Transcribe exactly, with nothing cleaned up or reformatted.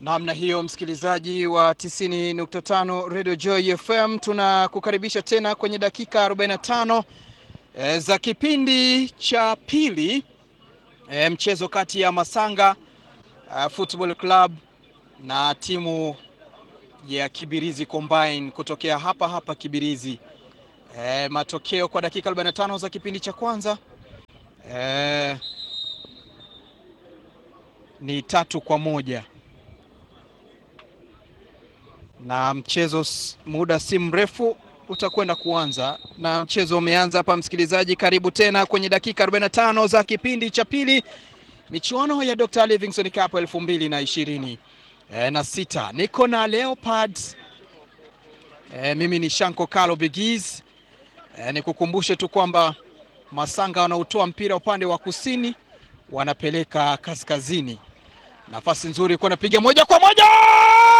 Namna hiyo, msikilizaji wa tisini nukta tano Radio Joy F M, tunakukaribisha tena kwenye dakika arobaini na tano e, za kipindi cha pili, e, mchezo kati ya Masanga uh, Football Club na timu ya Kibirizi Combine kutokea hapa hapa Kibirizi. E, matokeo kwa dakika arobaini na tano za kipindi cha kwanza e, ni tatu kwa moja. Na mchezo muda si mrefu utakwenda kuanza, na mchezo umeanza hapa. Msikilizaji, karibu tena kwenye dakika arobaini na tano za kipindi cha pili, michuano ya Doctor Livingstone Cup elfu mbili na ishirini e, na sita. Niko na Leopards, e, mimi ni Shanko Kalo Bigiz. E, nikukumbushe tu kwamba Masanga wanautoa mpira upande wa kusini, wanapeleka kaskazini. Nafasi nzuri kwa napiga moja kwa moja.